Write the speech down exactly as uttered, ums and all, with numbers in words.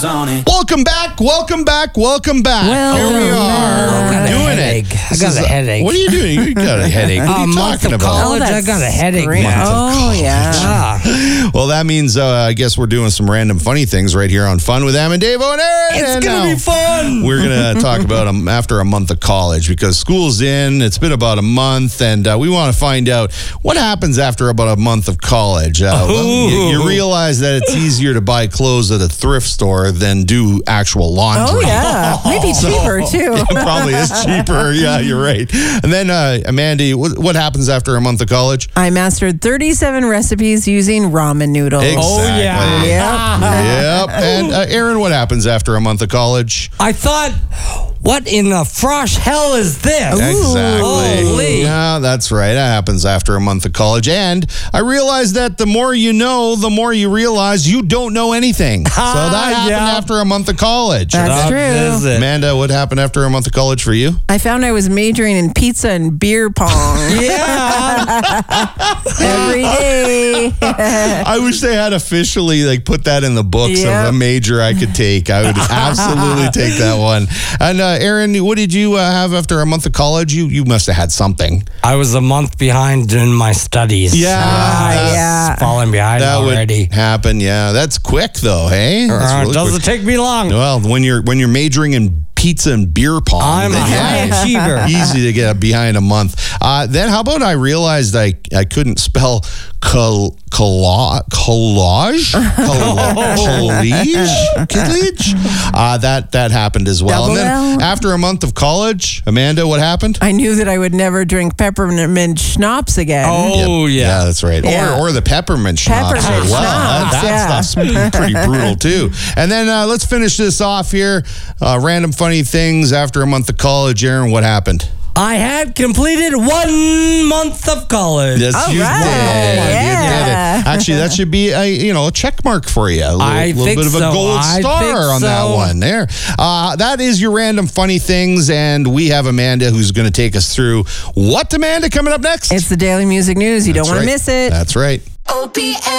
Welcome back, welcome back, welcome back. Welcome Here we are. back. We're doing it. I got a headache. What are you doing? You got a headache. What are A you month talking of about? college, I got a headache. great. Month of Oh, college. yeah. Ah, Well, that means uh, I guess we're doing some random funny things right here on Fun with Am and Dave and Aaron. it's And gonna now be fun. We're going to talk about um, after a month of college because school's in. It's been about a month, and uh, we want to find out what happens after about a month of college. Uh, well, you, you realize that it's easier to buy clothes at a thrift store than do actual laundry. Oh, yeah. Maybe cheaper, too. It probably is cheaper. Yeah, you're right. And then, uh, Amanda, what, what happens after a month of college? I mastered thirty-seven recipes using ramen noodles. Oh, yeah. Yep. Yep. And uh, Aaron, what happens after a month of college? I thought, what in the frosh hell is this? Exactly. Holy. Yeah, that's right. That happens after a month of college. And I realized that the more you know, the more you realize you don't know anything. So that happened yeah. after a month of college. That's That true. is it. Amanda, what happened after a month of college for you? I found I was majoring in pizza and beer pong Yeah. every day. I wish they had officially like put that in the books Yep. of a major I could take. I would absolutely take that one. And uh, Aaron, what did you uh, have after a month of college? You you must have had something. I was a month behind in my studies. Yeah. Ah, yeah. Falling behind That already. would happen. Yeah, that's quick though. Hey, that's Uh, really doesn't quick. take me long. Well, when you're when you're majoring in pizza and beer pong, I'm a then, high yeah, achiever. easy to get behind a month. Uh, then how about I realized I I couldn't spell col- colla- collage collage collage. Uh, that that happened as well. Double and then L? after a month of college, Amanda, what happened? I knew that I would never drink peppermint schnapps again. Oh, Yeah, yeah. that's right. Yeah. Or or the peppermint schnapps Peppermint as well. schnapps, that yeah. stuff's pretty brutal too. And then uh, let's finish this off here. Uh, random funny things after a month of college. Aaron, what happened? I had completed one month of college. Yes, All you right. did. You Yeah. did it. Actually, that should be a you know a check mark for you. A little, I little think bit of a so. gold I star think on that so. one. There. Uh, that is your random funny things, and we have Amanda who's going to take us through what, Amanda, coming up next. It's the Daily Music News. You That's don't want right. to miss it. That's right. O P M.